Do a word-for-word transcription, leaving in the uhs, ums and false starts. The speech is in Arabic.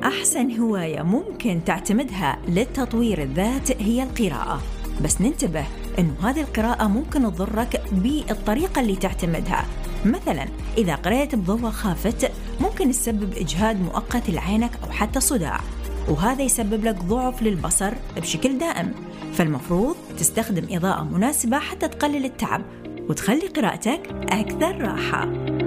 أحسن هواية ممكن تعتمدها للتطوير الذات هي القراءة، بس ننتبه إنه هذه القراءة ممكن تضرك بالطريقة اللي تعتمدها. مثلا إذا قرأت بضوء خافت ممكن تسبب إجهاد مؤقت لعينك أو حتى صداع، وهذا يسبب لك ضعف للبصر بشكل دائم. فالمفروض تستخدم إضاءة مناسبة حتى تقلل التعب وتخلي قراءتك أكثر راحة.